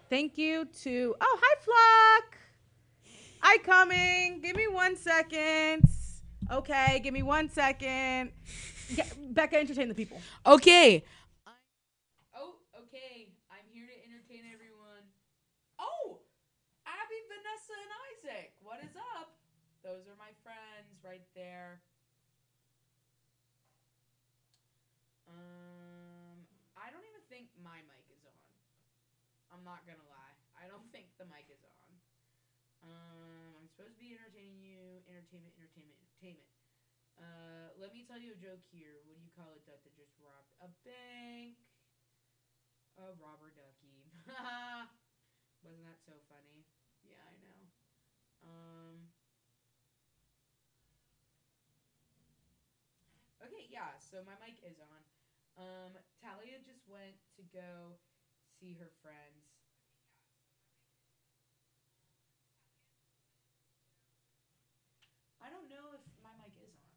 Thank you to... Oh, hi, Flock. I coming. Give me 1 second. Okay, give me 1 second. Becca, entertain the people. Okay. Okay. I'm here to entertain everyone. Oh, Abby, Vanessa, and Isaac. What is up? Those are my friends right there. I don't even think my mic is on. I'm not gonna lie. I don't think the mic is on. I'm supposed to be entertaining you. Entertainment. Let me tell you a joke here. What do you call a duck that just robbed a bank? A robber ducky. Wasn't that so funny? Yeah, I know. Okay, yeah, so my mic is on. Talia just went to go see her friends. I don't know if my mic is on.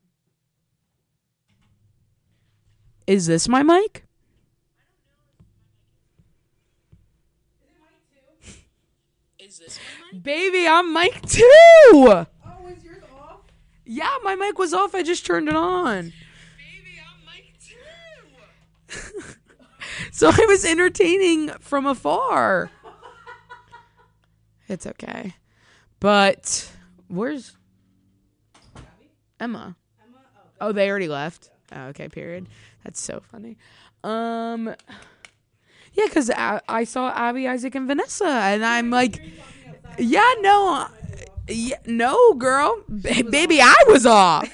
Is this my mic? Is this my mic? Baby, I'm mic 2! Oh, is yours off? Yeah, my mic was off. I just turned it on. Baby, I'm mic 2! So I was entertaining from afar. It's okay. But where's Emma? Oh, they already left. Oh, okay, period. That's so funny. Yeah, because I saw Abby, Isaac, and Vanessa, and I'm like, yeah, no, girl, baby, I was off.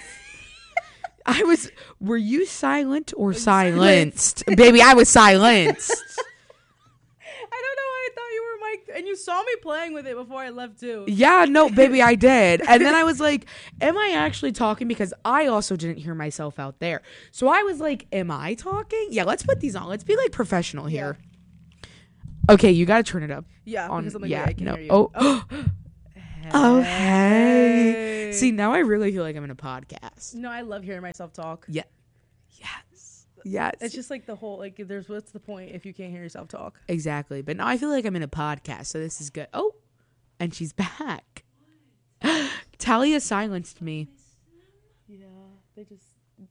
Were you silent or silenced? Baby, I was silenced. I don't know why I thought you were mic, and you saw me playing with it before I left too. Yeah, no, baby, I did. And then I was like, am I actually talking? Because I also didn't hear myself out there. So I was like, am I talking? Yeah, let's put these on. Let's be like professional here. Okay, you got to turn it up. Yeah, because I'm like, yeah, I can no. hear you. Oh, hey. See, now I really feel like I'm in a podcast. No, I love hearing myself talk. Yeah. Yes. It's just like the whole, like, what's the point if you can't hear yourself talk? Exactly. But now I feel like I'm in a podcast, so this is good. Oh, and she's back. Talia silenced me. Yeah, they just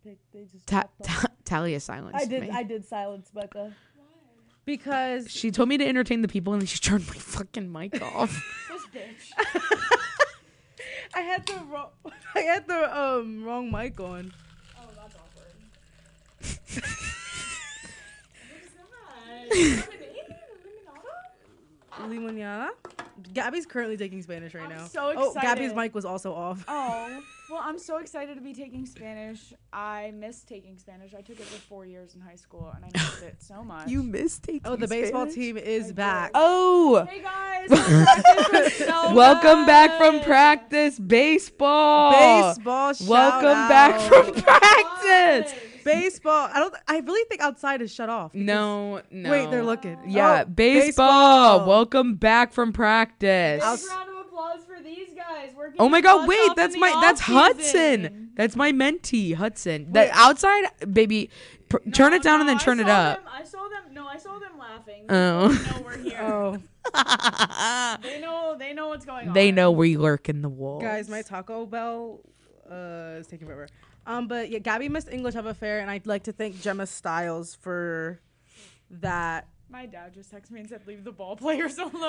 Talia silenced me. I did silence Becca. Why? Because she told me to entertain the people, and then she turned my fucking mic off. This bitch. I had the wrong mic on. Oh, that's awkward. Limonada? Gabby's currently taking Spanish right now. I'm so excited. Oh, Gabby's mic was also off. Oh, well, I'm so excited to be taking Spanish. I miss taking Spanish. I took it for 4 years in high school, and I missed it so much. You missed taking Oh, the baseball Spanish? team is back. Oh. Hey, guys. Practice was so Welcome good. back from practice, baseball. Baseball shout Welcome back out. from practice. Baseball. I really think outside is shut off. No. Wait, they're looking. Yeah, Oh, baseball. Welcome back from practice. Big round of applause for these guys. Working Oh my their God! butts Wait, off that's in the that's off-season. Hudson. That's my mentee, Hudson. The outside, baby. Turn it down and then turn it up. I saw them laughing. Oh. They know we're here. Oh, They know what's going on. They know we lurk in the walls. guys, my Taco Bell is taking forever. But yeah, Gabby missed English Have a Fair, and I'd like to thank Gemma Stiles for that. My dad just texted me and said, "Leave the ball players alone."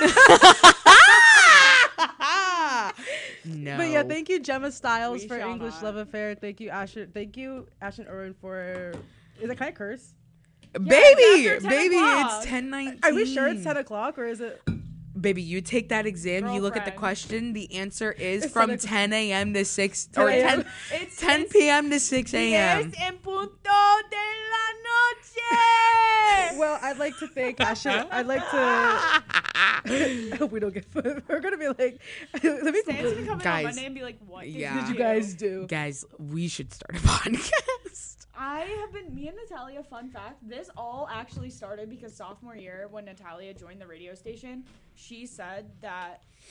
No. But yeah, thank you, Gemma Stiles, We for shall English not. Love Affair. Thank you, Ashton Irwin for. Can I curse? Baby, after 10 baby, o'clock. it's 10:19. Are we sure it's 10 o'clock or is it? Baby, you take that exam, you look at the Girlfriend. question, the answer is It's from 10 10 a.m. to 6 or 10 10, It's 10 p.m. to 6 a.m. en punto de la noche. Well, I'd like to thank Ashton. I'd like to. I hope we don't get. We're gonna be like. Let me. Stan's gonna come in Guys, on Monday and be like, "What yeah. Did you guys do? Guys, we should start a podcast. Me and Natalia, fun fact, this all actually started because sophomore year when Natalia joined the radio station, she said that, like,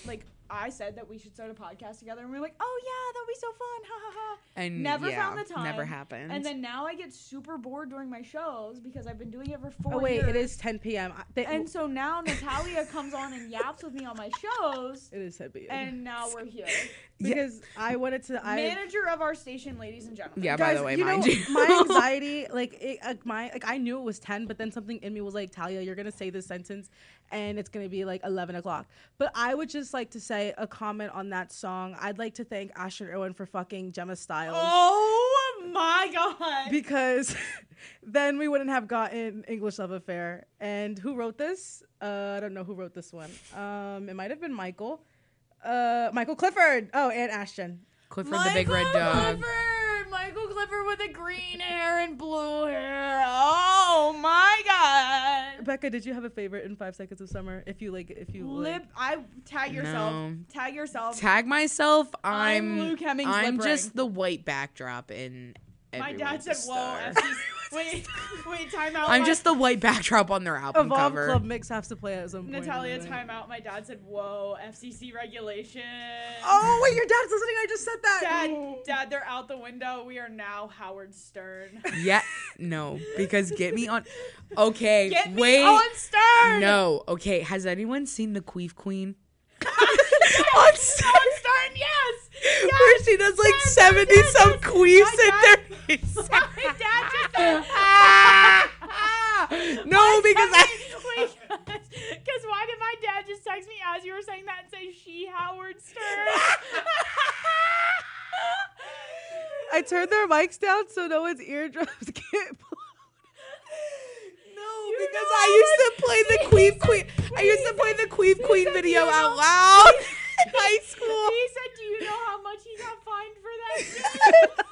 I said that we should start a podcast together, and we were like, oh yeah, that'll be so fun, ha ha ha. And Never found the time. Never happened. And then now I get super bored during my shows because I've been doing it for 4 years. Oh wait, it is 10 p.m. And so now Natalia comes on and yaps with me on my shows, It is 10 p.m. and now we're here. Because I wanted to. Manager of our station, ladies and gentlemen. Yeah, by Guys, the way, you know, mind you. my anxiety, I knew it was 10, but then something in me was like, Talia, you're gonna say this sentence, and it's gonna be like 11 o'clock. But I would just like to say a comment on that song. I'd like to thank Ashton Irwin for fucking Gemma Styles. Oh my god. Because then we wouldn't have gotten English Love Affair. And who wrote this? I don't know who wrote this one. It might have been Michael Clifford. Oh, and Ashton. Clifford the big red dog. Michael Clifford with the green hair and blue hair. Oh my god. Becca, did you have a favorite in 5 Seconds of Summer? If you Tag yourself. No. Tag yourself. Tag myself. I'm Luke Hemmings I'm lip just ring. the white backdrop in My Everyone's dad a said, "Whoa, Star." wait, time out." I'm just the white backdrop on their album Evolve cover. Club Mix has to play at some point. Natalia, anyway. time out. My dad said, "Whoa, FCC regulation." Oh, wait, your dad's listening. I just said that. Dad, they're out the window. We are now Howard Stern. Yeah, no, because get me on. Okay, Get wait. me on Stern. No, okay. Has anyone seen the Queef Queen? on Stern, yes. Where she does like 70 some queefs in their face. My dad just said. No, because Because why did my dad just text me as you were saying that and say she Howard Stern? I turned their mics down so no one's eardrums get blown. No, because I used to play the Queef Queen. I used to play the Queef Queen video out loud in high school. He said, "Do you know how much he got fined for that?"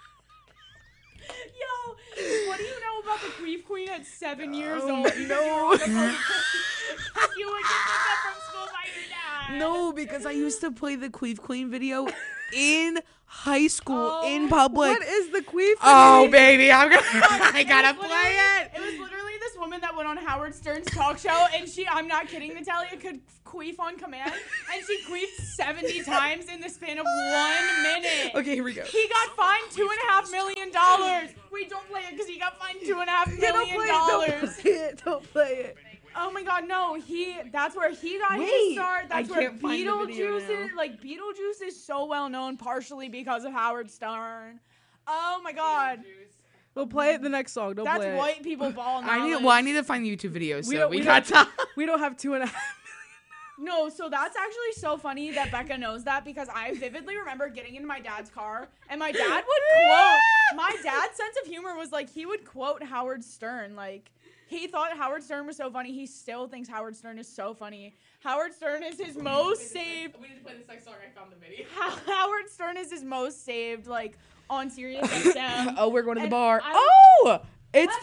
Yo, what do you know about the Queef Queen at 7 years old? Because no. you would get picked up from school by your dad. No, because I used to play the Queef Queen video in high school in public. What is the Queef? Oh, baby, I gotta play it. It was literally this woman that went on Howard Stern's talk show, and I'm not kidding, Natalia could queef on command, and she queefed 70 times in the span of 1 minute. Okay, here we go. He got fined $2.5 million. Wait, don't play it, because he got fined $2.5 million. Don't play it. Oh my god, no, that's where he got his Wait, start. That's I where can't find the video Beetlejuice is. now. Like, Beetlejuice is so well known partially because of Howard Stern. Oh my god. We'll play it the next song. Don't That's play it. white people ball I knowledge. need to find the YouTube videos We so don't- we we got time. We don't have 2.5. No, so that's actually so funny that Becca knows that because I vividly remember getting in my dad's car and my dad would quote. My dad's sense of humor was like he would quote Howard Stern. Like he thought Howard Stern was so funny. He still thinks Howard Stern is so funny. Howard Stern is his most saved. We need to play this next song. I found the video. Howard Stern is his most saved like on Sirius XM. Oh, we're going to the And bar. I- Oh, it's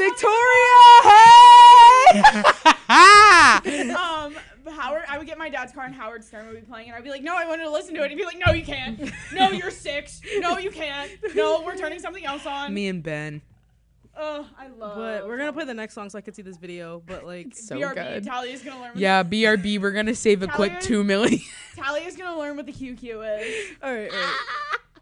Victoria. Hey! Howard, I would get my dad's car and Howard Stern would be playing, and I'd be like, "No, I wanted to listen to it." He'd be like, "No, you can't. No, you're 6. No, you can't. No, we're turning something else on." Me and Ben. I love. But we're gonna play the next song so I can see this video. But like, So BRB. good. Talia's gonna learn. Yeah, BRB. We're gonna save a quick Talia- 2 million. Talia's gonna learn what the QQ is. all right.